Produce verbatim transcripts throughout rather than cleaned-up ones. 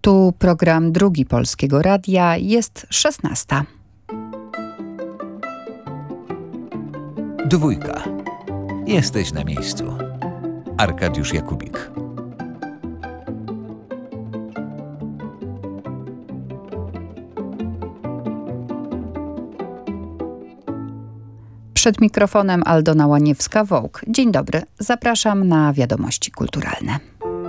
Tu program Drugi Polskiego Radia, jest szesnasta. Dwójka. Jesteś na miejscu. Arkadiusz Jakubik. Przed mikrofonem Aldona Łaniewska-Wołk. Dzień dobry, zapraszam na wiadomości kulturalne.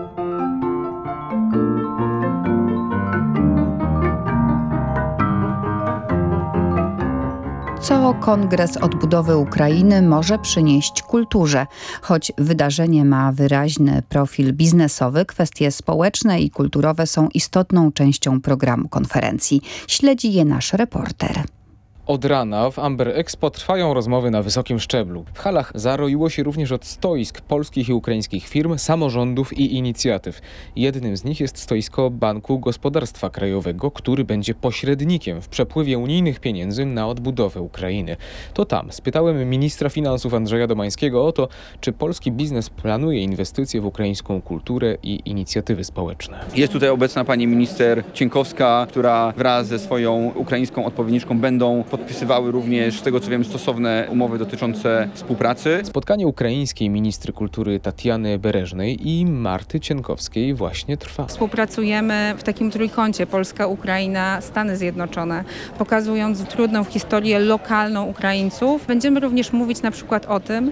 Co Kongres Odbudowy Ukrainy może przynieść kulturze? Choć wydarzenie ma wyraźny profil biznesowy, kwestie społeczne i kulturowe są istotną częścią programu konferencji. Śledzi je nasz reporter. Od rana w Amber Expo trwają rozmowy na wysokim szczeblu. W halach zaroiło się również od stoisk polskich i ukraińskich firm, samorządów i inicjatyw. Jednym z nich jest stoisko Banku Gospodarstwa Krajowego, który będzie pośrednikiem w przepływie unijnych pieniędzy na odbudowę Ukrainy. To tam spytałem ministra finansów Andrzeja Domańskiego o to, czy polski biznes planuje inwestycje w ukraińską kulturę i inicjatywy społeczne. Jest tutaj obecna pani minister Cienkowska, która wraz ze swoją ukraińską odpowiedniczką będą podpisywały również, z tego co wiem, stosowne umowy dotyczące współpracy. Spotkanie ukraińskiej ministry kultury Tatiany Bereżnej i Marty Cienkowskiej właśnie trwa. Współpracujemy w takim trójkącie Polska, Ukraina, Stany Zjednoczone, pokazując trudną historię lokalną Ukraińców. Będziemy również mówić na przykład o tym,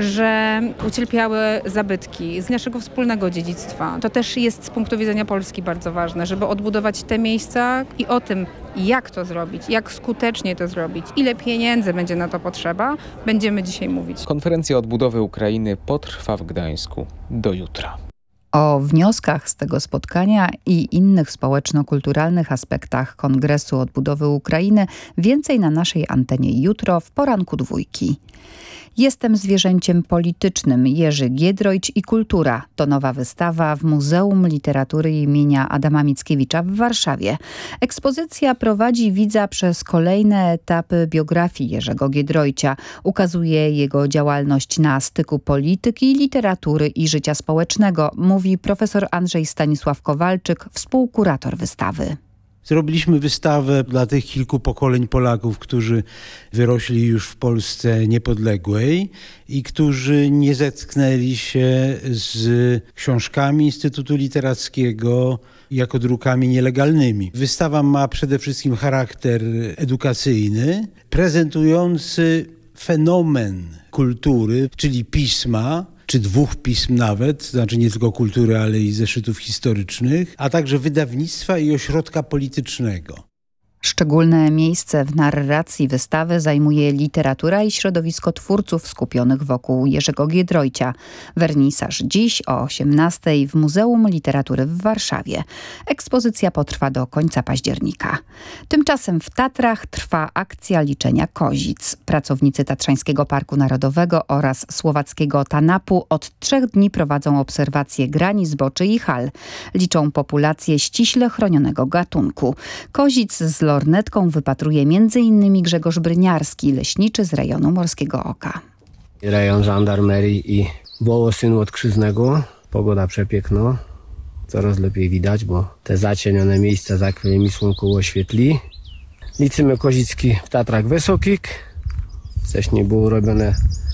że ucierpiały zabytki z naszego wspólnego dziedzictwa. To też jest z punktu widzenia Polski bardzo ważne, żeby odbudować te miejsca i o tym, jak to zrobić, jak skutecznie to zrobić, ile pieniędzy będzie na to potrzeba, będziemy dzisiaj mówić. Konferencja odbudowy Ukrainy potrwa w Gdańsku do jutra. O wnioskach z tego spotkania i innych społeczno-kulturalnych aspektach Kongresu Odbudowy Ukrainy więcej na naszej antenie jutro w poranku dwójki. Jestem zwierzęciem politycznym. Jerzy Giedroyć i kultura. To nowa wystawa w Muzeum Literatury imienia Adama Mickiewicza w Warszawie. Ekspozycja prowadzi widza przez kolejne etapy biografii Jerzego Giedroycia. Ukazuje jego działalność na styku polityki, literatury i życia społecznego, mówi profesor Andrzej Stanisław Kowalczyk, współkurator wystawy. Zrobiliśmy wystawę dla tych kilku pokoleń Polaków, którzy wyrośli już w Polsce niepodległej i którzy nie zetknęli się z książkami Instytutu Literackiego jako drukami nielegalnymi. Wystawa ma przede wszystkim charakter edukacyjny, prezentujący fenomen kultury, czyli pisma, czy dwóch pism nawet, znaczy nie tylko kultury, ale i zeszytów historycznych, a także wydawnictwa i ośrodka politycznego. Szczególne miejsce w narracji wystawy zajmuje literatura i środowisko twórców skupionych wokół Jerzego Giedroycia. Wernisaż dziś o osiemnastej w Muzeum Literatury w Warszawie. Ekspozycja potrwa do końca października. Tymczasem w Tatrach trwa akcja liczenia kozic. Pracownicy Tatrzańskiego Parku Narodowego oraz słowackiego Tanapu od trzech dni prowadzą obserwacje granic, zboczy i hal. Liczą populację ściśle chronionego gatunku. Kozic z lornetką wypatruje między innymi Grzegorz Bryniarski, leśniczy z rejonu Morskiego Oka. Rejon żandarmerii i Wołosynu Odkrzyżnego. Pogoda przepiękna. Coraz lepiej widać, bo te zacienione miejsca za którymi słonko oświetli. Liczymy kozicki w Tatrach Wysokich. Wcześniej było robione